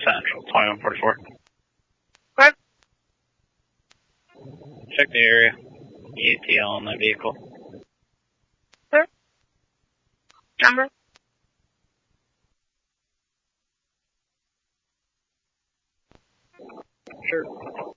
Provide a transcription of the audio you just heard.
Central, 2144. What? Check the area. EATL on that vehicle. Sir? Number? Sure.